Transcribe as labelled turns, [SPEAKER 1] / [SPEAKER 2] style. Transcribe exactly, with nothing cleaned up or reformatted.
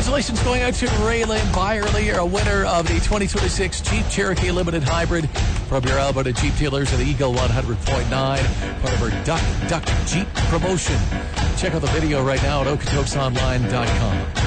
[SPEAKER 1] Congratulations going out to Raylan Byerly, a winner of the twenty twenty-six Jeep Cherokee Limited Hybrid from your Alberta Jeep dealers at Eagle one hundred point nine, part of our Duck Duck Jeep promotion. Check out the video right now at okotoksonline dot com.